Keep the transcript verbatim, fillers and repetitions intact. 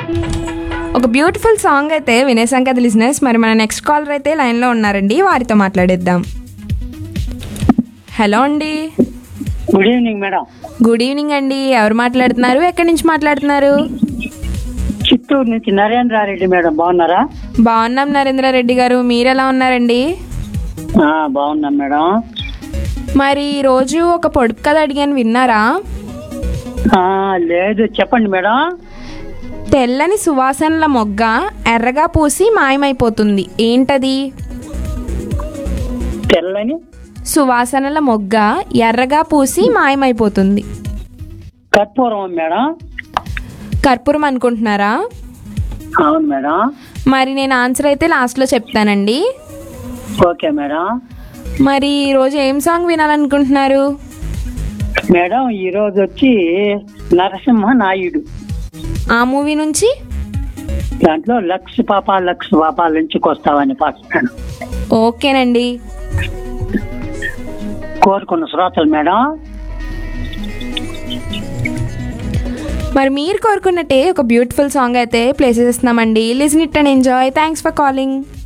ఒక beautiful song అయితే వినేసాం కదా లిజనర్స్. మరి మన నెక్స్ట్ కాలర్ అయితే లైన్లో ఉన్నారండి, వారితో మాట్లాడేద్దాం. హలో అండి. Good evening madam. Good evening అండి. ఎవరు మాట్లాడుతున్నారు, ఎక్కడి నుంచి మాట్లాడుతున్నారు? చిత్తూరు నుంచి నరేంద్రారెడ్డి మేడం. బాగున్నారా? బాగున్నాం నరేంద్రారెడ్డి గారు, మీరు ఎలా ఉన్నారండి? ఆ, బాగున్నాం మేడం. మరి రోజు ఒక పొడుపు కథ అడిగాను, విన్నారా? ఆ, లేదు, చెప్పండి మేడం. తెల్లని సువాసనల మొగ్గ ఎర్రగా పూసి మాయమైపోతుంది, ఏంటది? తెల్లని సువాసనల మొగ్గ ఎర్రగా పూసి మాయమైపోతుంది. కర్పూరం మేడం. కర్పూరం అనుకుంటున్నారా? అవును మేడం. మరి నేను ఆన్సర్ అయితే లాస్ట్లో చెప్తానండి. Okay madam. మరి ఈరోజు ఏం సాంగ్ వినాలనుకుంటున్నారు? మేడం ఈరోజు వచ్చి నరసింహ నాయుడు, ఆ మూవీ నుంచి దాంట్లో లక్ష పాప లక్ష పాప లంచుకొస్తావని పాడుతున్నాను. ఓకేనండి. కోరుకున్న శ్రోతలు మేడం. మరి మీరు కోరుకున్నట్టే ఒక బ్యూటిఫుల్ సాంగ్ అయితే ప్లే చేస్తున్నామండి. Listen it and enjoy. Thanks for calling.